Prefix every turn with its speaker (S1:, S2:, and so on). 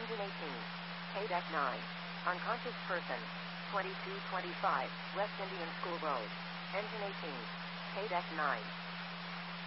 S1: Engine 18. KDEC 9. Unconscious person. 2225, West Indian School Road. Engine 18. KDEC 9.